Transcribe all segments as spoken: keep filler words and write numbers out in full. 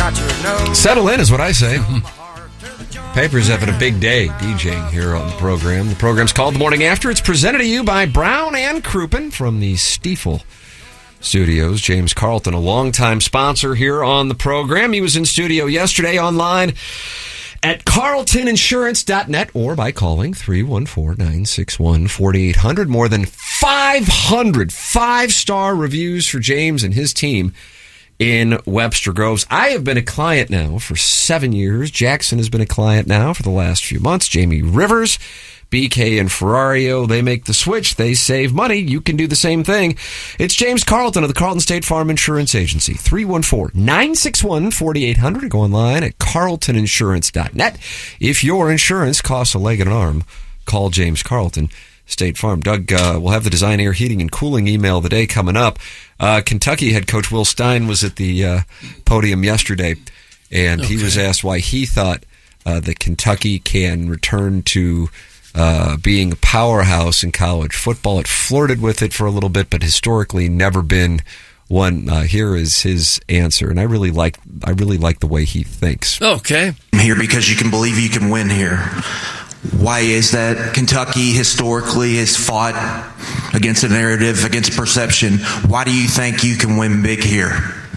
got your nose. Settle in is what I say. Paper's having a big day DJing here on the program. The program's called The Morning After. It's presented to you by Brown and Crouppen from the Stiefel Studios. James Carlton, a longtime sponsor here on the program. He was in studio yesterday, online at carlton insurance dot net or by calling three one four, nine six one, four eight zero zero. More than five hundred five-star reviews for James and his team in Webster Groves. I have been a client now for seven years. Jackson has been a client now for the last few months. Jamie Rivers, B K and Ferrario, they make the switch. They save money. You can do the same thing. It's James Carlton of the Carlton State Farm Insurance Agency. three one four, nine six one, four eight zero zero. Go online at carlton insurance dot net. If your insurance costs a leg and an arm, call James Carlton, State Farm. Doug, uh, we'll have the Design Air Heating and Cooling email of the day coming up. Uh, Kentucky head coach Will Stein was at the uh, podium yesterday, and okay. he was asked why he thought uh, that Kentucky can return to uh, being a powerhouse in college football. It flirted with it for a little bit, but historically never been one. Uh, here is his answer, and I really like I really like the way he thinks. Okay, I'm here because you can believe you can win here. Why is that? Kentucky historically has fought against a narrative, against a perception. Why do you think you can win big here?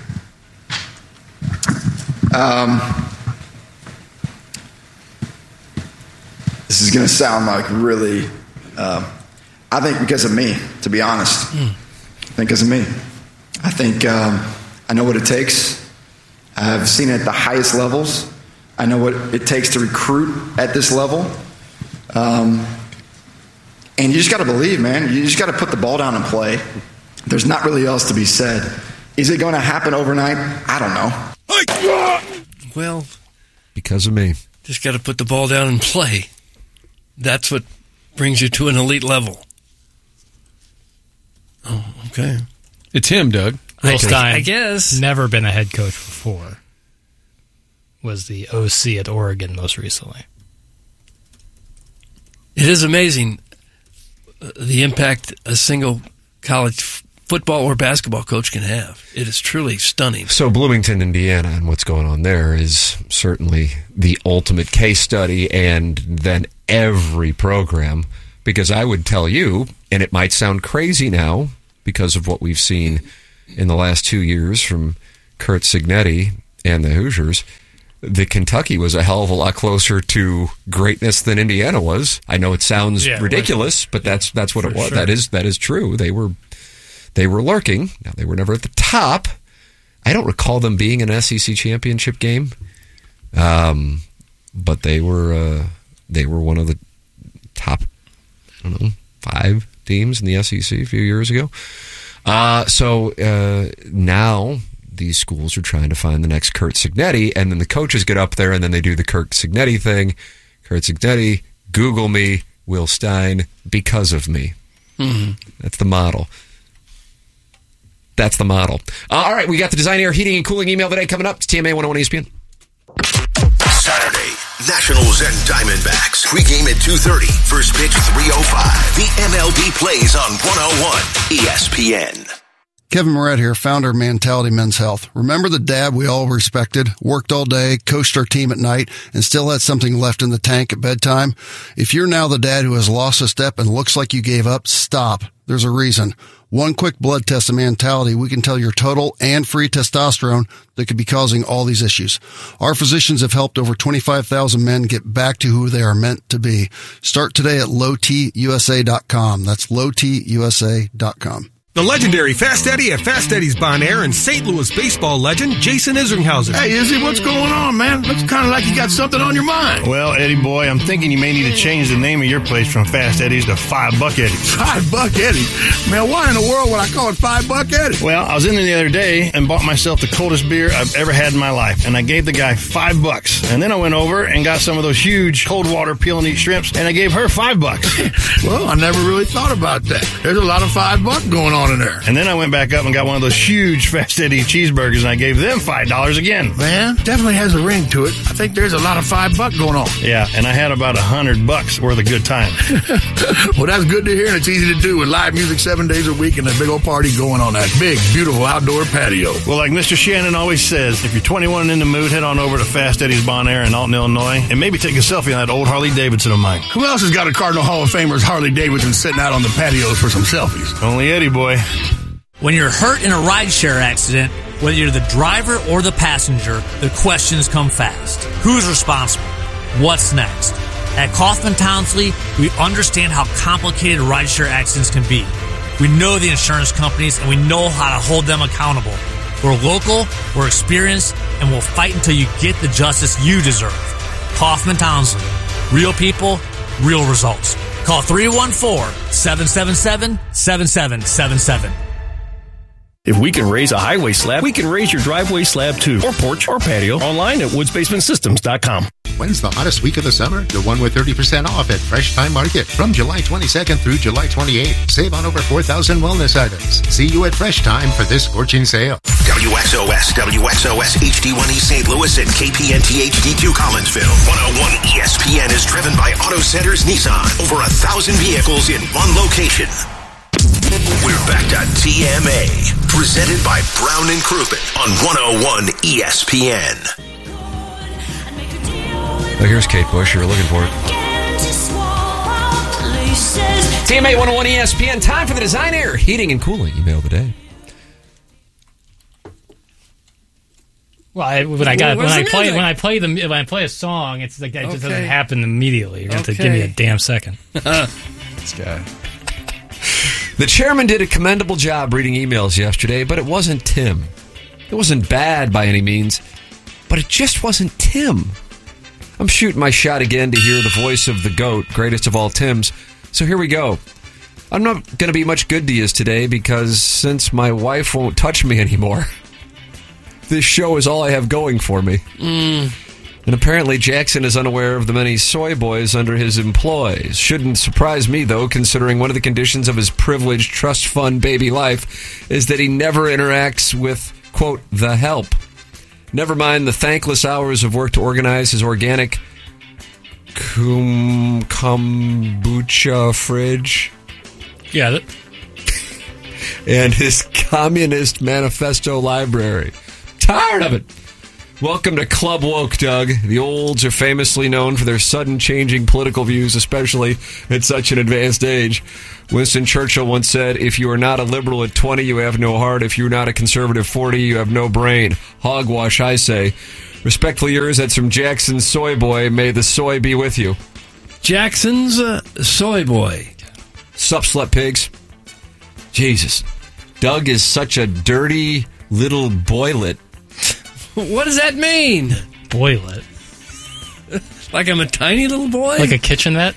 Um, this is going to sound like really, uh, I think because of me, to be honest. Mm. I think because of me. I think um, I know what it takes. I've seen it at the highest levels. I know what it takes to recruit at this level. Um, and you just got to believe, man. You just got to put the ball down and play. There's not really else to be said. Is it going to happen overnight? I don't know. Well, because of me. Just got to put the ball down and play. That's what brings you to an elite level. Oh, okay. It's him, Doug. Will Stein, I guess. Never been a head coach before. Was the O C at Oregon most recently. It is amazing the impact a single college f- football or basketball coach can have. It is truly stunning. So Bloomington, Indiana, and what's going on there is certainly the ultimate case study, and then every program, because I would tell you, and it might sound crazy now because of what we've seen in the last two years from Curt Cignetti and the Hoosiers, the Kentucky was a hell of a lot closer to greatness than Indiana was. I know it sounds yeah, ridiculous, but that's that's what it was. Sure. That is that is true. They were they were lurking. Now they were never at the top. I don't recall them being an S E C championship game, um, but they were uh, they were one of the top, I don't know, five teams in the S E C a few years ago. Uh, so uh, now these schools are trying to find the next Curt Cignetti, and then the coaches get up there and then they do the Curt Cignetti thing. Curt Cignetti, Google me, Will Stein, because of me. Mm-hmm. That's the model. That's the model. Uh, all right, we got the Design Air Heating and Cooling email today coming up. It's T M A one oh one E S P N. Saturday, Nationals and Diamondbacks. Pre-game at two thirty. First pitch three oh five. The M L B plays on one oh one E S P N. Kevin Moret here, founder of Mentality Men's Health. Remember the dad we all respected, worked all day, coached our team at night, and still had something left in the tank at bedtime? If you're now the dad who has lost a step and looks like you gave up, stop. There's a reason. One quick blood test of Mentality, we can tell your total and free testosterone that could be causing all these issues. Our physicians have helped over twenty-five thousand men get back to who they are meant to be. Start today at low t u s a dot com. That's low t u s a dot com. The legendary Fast Eddie at Fast Eddie's Bon Air and Saint Louis baseball legend Jason Isringhausen. Hey, Izzy, what's going on, man? Looks kind of like you got something on your mind. Well, Eddie boy, I'm thinking you may need to change the name of your place from Fast Eddie's to Five Buck Eddie's. Five Buck Eddie? Man, why in the world would I call it Five Buck Eddie? Well, I was in there the other day and bought myself the coldest beer I've ever had in my life, and I gave the guy five bucks. And then I went over and got some of those huge cold water peel and eat shrimps, and I gave her five bucks. Well, I never really thought about that. There's a lot of five buck going on on in there. And then I went back up and got one of those huge Fast Eddie cheeseburgers, and I gave them five dollars again. Man, definitely has a ring to it. I think there's a lot of five buck going on. Yeah, and I had about a hundred bucks worth of good time. Well, that's good to hear, and it's easy to do with live music seven days a week and a big old party going on that big, beautiful outdoor patio. Well, like Mister Shannon always says, if you're twenty-one and in the mood, head on over to Fast Eddie's Bon Air in Alton, Illinois, and maybe take a selfie on that old Harley Davidson of mine. Who else has got a Cardinal Hall of Famer's Harley Davidson sitting out on the patios for some selfies? Only Eddie boy. When you're hurt in a rideshare accident, whether you're the driver or the passenger, the questions come fast. Who's responsible? What's next? At Kaufman Townsley, we understand how complicated rideshare accidents can be. We know the insurance companies, and we know how to hold them accountable. We're local, we're experienced, and we'll fight until you get the justice you deserve. Kaufman Townsley. Real people, real results. Call three one four, seven seven seven, seven seven seven seven. If we can raise a highway slab, we can raise your driveway slab too, or porch, or patio, online at woods basement systems dot com. When's the hottest week of the summer? The one with thirty percent off at Fresh Time Market. From July twenty-second through July twenty-eighth. Save on over four thousand wellness items. See you at Fresh Time for this scorching sale. W X O S, W X O S H D one E Saint Louis, and K P N T H D Q Collinsville. one oh one E S P N is driven by Auto Centers Nissan. Over a thousand vehicles in one location. We're back to T M A, presented by Brown and Crouppen on one oh one E S P N. Oh, here's Kate Bush. You were looking for it. T M A one oh one E S P N. Time for the Design Air Heating and Cooling email of the day. Well, I, when I got Well, when I what's the play music? when I play the when I play a song, it's like that just Okay. doesn't happen immediately. You're going to have to Okay. give me a damn second. This guy. The chairman did a commendable job reading emails yesterday, but it wasn't Tim. It wasn't bad by any means, but it just wasn't Tim. I'm shooting my shot again to hear the voice of the GOAT, greatest of all Tims. So here we go. I'm not going to be much good to you today because since my wife won't touch me anymore, this show is all I have going for me. Mm. And apparently Jackson is unaware of the many soy boys under his employ. Shouldn't surprise me, though, considering one of the conditions of his privileged trust fund baby life is that he never interacts with, quote, the help. Never mind the thankless hours of work to organize his organic kum- kombucha fridge. Yeah. That- and his Communist Manifesto library. Tired of it. Welcome to Club Woke, Doug. The olds are famously known for their sudden changing political views, especially at such an advanced age. Winston Churchill once said, if you are not a liberal at twenty, you have no heart. If you're not a conservative forty, you have no brain. Hogwash, I say. Respectfully yours, that's from Jackson's Soy Boy. May the soy be with you. Jackson's uh, Soy Boy. Sup, slut pigs. Jesus. Doug is such a dirty little boylet. What does that mean? Boylet. Like I'm a tiny little boy? Like a kitchenette?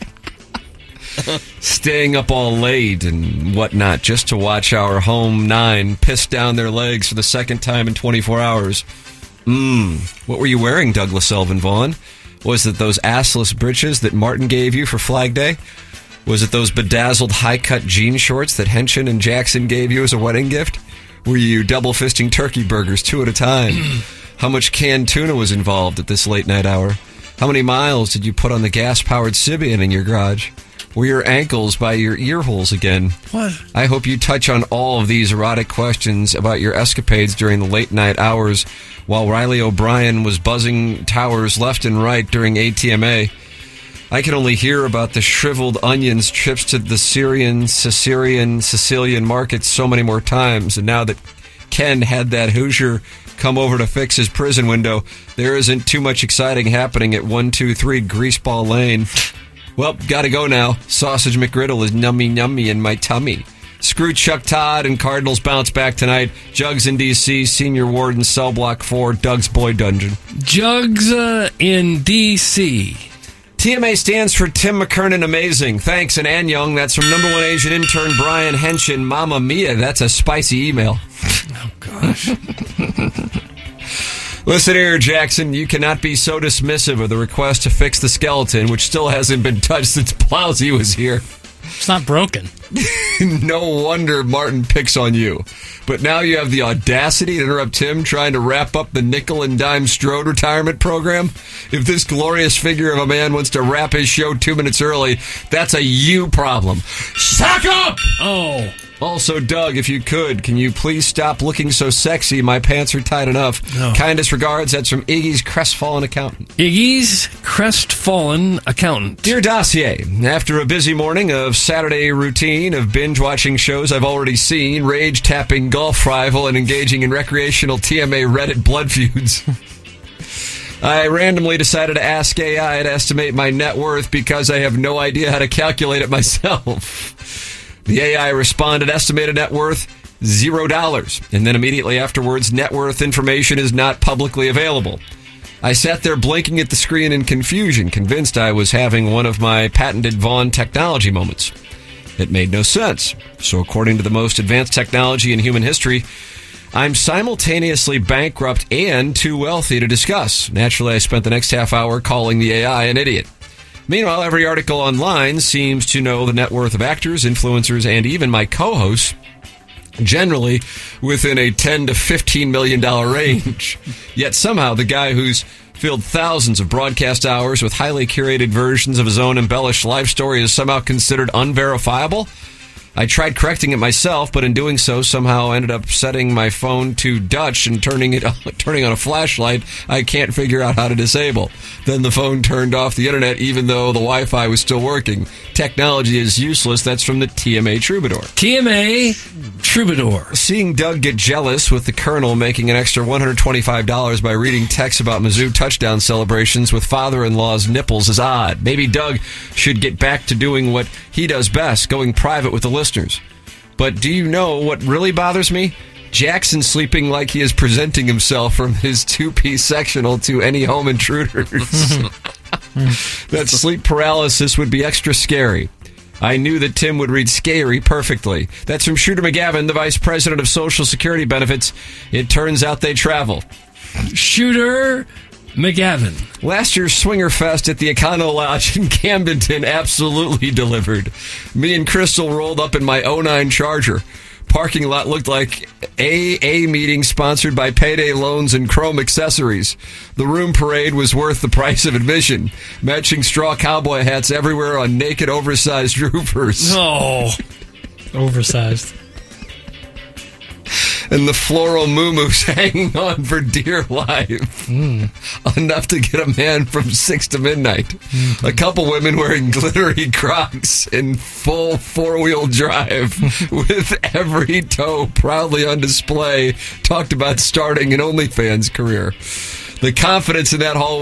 Staying up all late and whatnot just to watch our home nine piss down their legs for the second time in twenty-four hours. Mmm. What were you wearing, Douglas Selvin Vaughn? Was it those assless breeches that Martin gave you for Flag Day? Was it those bedazzled high-cut jean shorts that Henshin and Jackson gave you as a wedding gift? Were you double-fisting turkey burgers two at a time? How much canned tuna was involved at this late-night hour? How many miles did you put on the gas-powered Sibian in your garage? Were your ankles by your ear holes again? What? I hope you touch on all of these erotic questions about your escapades during the late-night hours while Riley O'Brien was buzzing towers left and right during A T M A. I can only hear about the shriveled onions trips to the Syrian, Caesarean, Sicilian markets so many more times, and now that Ken had that Hoosier come over to fix his prison window, there isn't too much exciting happening at one two three Greaseball Lane. Well, gotta go now. Sausage McGriddle is nummy nummy in my tummy. Screw Chuck Todd and Cardinals bounce back tonight. Jugs in D C, Senior Warden, Cell Block four, Doug's Boy Dungeon. Jugs uh, in D C T M A stands for Tim McKernan Amazing. Thanks, and Anyong. That's from number one Asian intern Brian Henshin. Mamma mia, that's a spicy email. Oh, gosh. Listen here, Jackson. You cannot be so dismissive of the request to fix the skeleton, which still hasn't been touched since Plowsy was here. It's not broken. No wonder Martin picks on you. But now you have the audacity to interrupt him trying to wrap up the nickel and dime Strode retirement program? If this glorious figure of a man wants to wrap his show two minutes early, that's a you problem. Suck up! Oh. Also, Doug, if you could, can you please stop looking so sexy? My pants are tight enough. No. Kindest regards. That's from Iggy's crestfallen accountant. Iggy's crestfallen accountant. Dear Dossier, after a busy morning of Saturday routine of binge-watching shows I've already seen, rage-tapping golf rival, and engaging in recreational T M A Reddit blood feuds, I randomly decided to ask A I to estimate my net worth because I have no idea how to calculate it myself. The A I responded, estimated net worth, zero dollars. And then immediately afterwards, net worth information is not publicly available. I sat there blinking at the screen in confusion, convinced I was having one of my patented Vaughn technology moments. It made no sense. So according to the most advanced technology in human history, I'm simultaneously bankrupt and too wealthy to discuss. Naturally, I spent the next half hour calling the A I an idiot. Meanwhile, every article online seems to know the net worth of actors, influencers, and even my co-hosts, generally within a ten to fifteen million dollars range. Yet somehow the guy who's filled thousands of broadcast hours with highly curated versions of his own embellished life story is somehow considered unverifiable? I tried correcting it myself, but in doing so, somehow ended up setting my phone to Dutch and turning it turning on a flashlight I can't figure out how to disable. Then the phone turned off the internet, even though the Wi-Fi was still working. Technology is useless. That's from the T M A Troubadour. T M A Troubadour. Seeing Doug get jealous with the Colonel making an extra one hundred twenty-five dollars by reading texts about Mizzou touchdown celebrations with father-in-law's nipples is odd. Maybe Doug should get back to doing what he does best, going private with the listeners. But do you know what really bothers me? Jackson sleeping like he is presenting himself from his two-piece sectional to any home intruders. That sleep paralysis would be extra scary. I knew that Tim would read scary perfectly. That's from Shooter McGavin, the Vice President of Social Security Benefits. It turns out they travel. Shooter McGavin. Last year's Swinger Fest at the Econo Lodge in Camdenton absolutely delivered. Me and Crystal rolled up in my oh nine Charger. Parking lot looked like A A meeting sponsored by Payday Loans and Chrome Accessories. The room parade was worth the price of admission. Matching straw cowboy hats everywhere on naked, oversized roofers. Oh, oversized. And the floral moo-moos hanging on for dear life. Mm. Enough to get a man from six to midnight. Mm-hmm. A couple women wearing glittery Crocs in full four-wheel drive with every toe proudly on display talked about starting an OnlyFans career. The confidence in that hallway